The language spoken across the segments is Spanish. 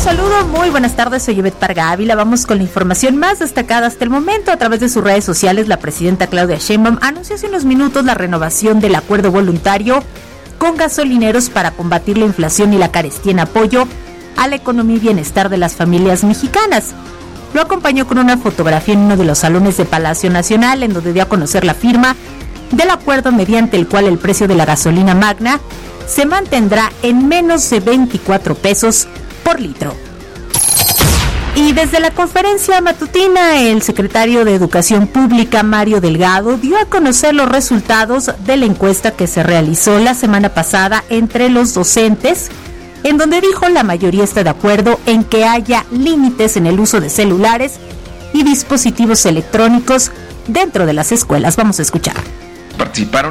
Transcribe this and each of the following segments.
saludo, muy buenas tardes, soy Ivette Parga Ávila. Vamos con la información más destacada hasta el momento. A través de sus redes sociales, la presidenta Claudia Sheinbaum anunció hace unos minutos la renovación del acuerdo voluntario con gasolineros para combatir la inflación y la carestía en apoyo a la economía y bienestar de las familias mexicanas. Lo acompañó con una fotografía en uno de los salones de Palacio Nacional, en donde dio a conocer la firma del acuerdo mediante el cual el precio de la gasolina magna se mantendrá en menos de 24 pesos por litro. Y desde la conferencia matutina, el secretario de Educación Pública, Mario Delgado, dio a conocer los resultados de la encuesta que se realizó la semana pasada entre los docentes, en donde dijo la mayoría está de acuerdo en que haya límites en el uso de celulares y dispositivos electrónicos dentro de las escuelas. Vamos a escuchar. Participaron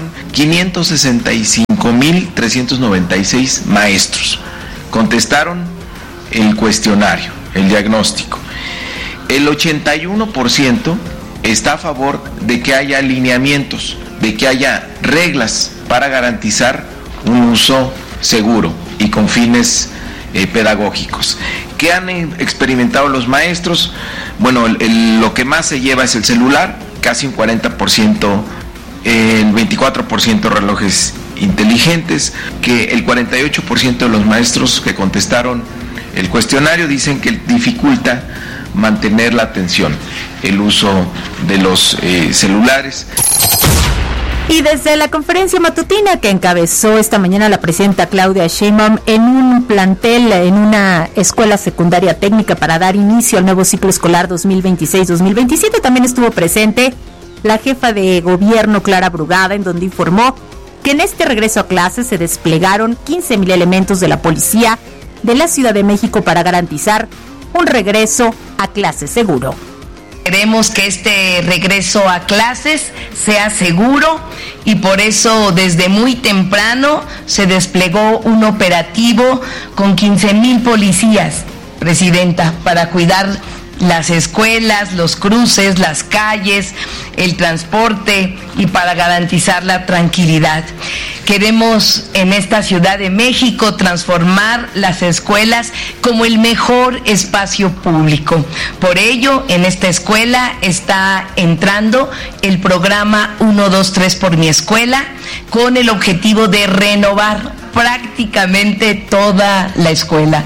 565,396 maestros. Contestaron el cuestionario, el diagnóstico. El 81% está a favor de que haya lineamientos, de que haya reglas para garantizar un uso seguro y con fines pedagógicos. ¿Qué han experimentado los maestros? Bueno, lo que más se lleva es el celular, casi un 40%, el 24% relojes inteligentes, que el 48% de los maestros que contestaron el cuestionario dicen que dificulta mantener la atención, el uso de los celulares. Y desde la conferencia matutina que encabezó esta mañana la presidenta Claudia Sheinbaum en un plantel, en una escuela secundaria técnica para dar inicio al nuevo ciclo escolar 2026-2027, también estuvo presente la jefa de gobierno Clara Brugada, en donde informó que en este regreso a clases se desplegaron 15,000 elementos de la policía de la Ciudad de México para garantizar un regreso a clases seguro. Queremos que este regreso a clases sea seguro y por eso desde muy temprano se desplegó un operativo con 15,000 policías, presidenta, para cuidar las escuelas, los cruces, las calles, el transporte y para garantizar la tranquilidad. Queremos en esta Ciudad de México transformar las escuelas como el mejor espacio público. Por ello, en esta escuela está entrando el programa 1, 2, 3 por mi escuela, con el objetivo de renovar prácticamente toda la escuela.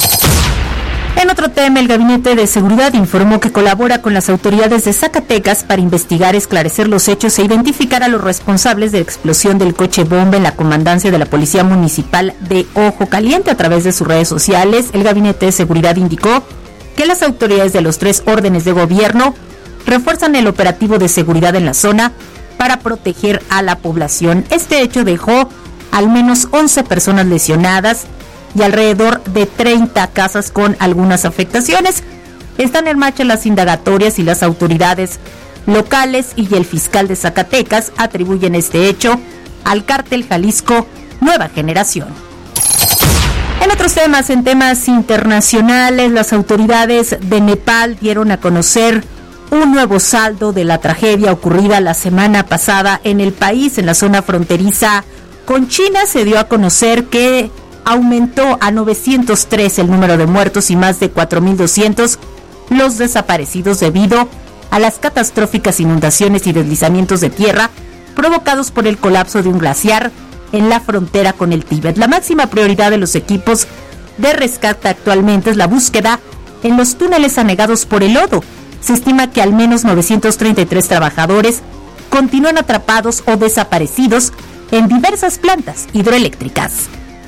En otro tema, el Gabinete de Seguridad informó que colabora con las autoridades de Zacatecas para investigar, esclarecer los hechos e identificar a los responsables de la explosión del coche bomba en la comandancia de la Policía Municipal de Ojo Caliente. A través de sus redes sociales, el Gabinete de Seguridad indicó que las autoridades de los 3 órdenes de gobierno refuerzan el operativo de seguridad en la zona para proteger a la población. Este hecho dejó al menos 11 personas lesionadas y alrededor de 30 casas con algunas afectaciones. Están en marcha las indagatorias y las autoridades locales y el fiscal de Zacatecas atribuyen este hecho al cártel Jalisco Nueva Generación. En otros temas, en temas internacionales, las autoridades de Nepal dieron a conocer un nuevo saldo de la tragedia ocurrida la semana pasada en el país, en la zona fronteriza con China. Se dio a conocer que aumentó a 903 el número de muertos y más de 4,200 los desaparecidos debido a las catastróficas inundaciones y deslizamientos de tierra provocados por el colapso de un glaciar en la frontera con el Tíbet. La máxima prioridad de los equipos de rescate actualmente es la búsqueda en los túneles anegados por el lodo. Se estima que al menos 933 trabajadores continúan atrapados o desaparecidos en diversas plantas hidroeléctricas.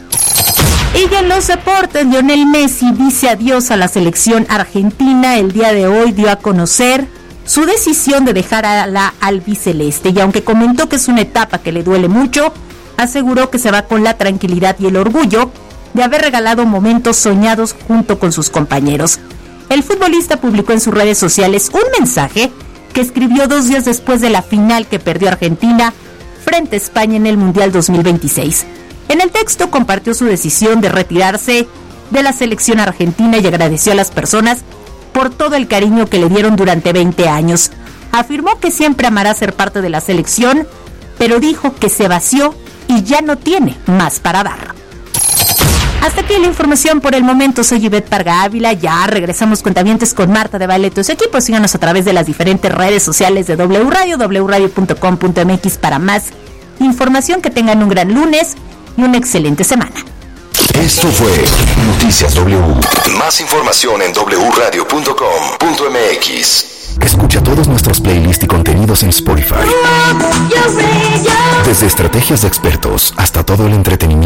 Y en los deportes, Lionel Messi dice adiós a la selección argentina. El día de hoy dio a conocer su decisión de dejar a la albiceleste y aunque comentó que es una etapa que le duele mucho, aseguró que se va con la tranquilidad y el orgullo de haber regalado momentos soñados junto con sus compañeros. El futbolista publicó en sus redes sociales un mensaje que escribió 2 días después de la final que perdió Argentina frente a España en el Mundial 2026. En el texto compartió su decisión de retirarse de la selección argentina y agradeció a las personas por todo el cariño que le dieron durante 20 años. Afirmó que siempre amará ser parte de la selección, pero dijo que se vació y ya no tiene más para dar. Hasta aquí la información por el momento. Soy Ivette Parga Ávila. Ya regresamos cuentavientes con Marta de Baile y su equipo. Síganos a través de las diferentes redes sociales de W Radio, wradio.com.mx para más información. Que tengan un gran lunes y una excelente semana. Esto fue Noticias W. Más información en wradio.com.mx. Escucha todos nuestros playlists y contenidos en Spotify. Desde estrategias de expertos hasta todo el entretenimiento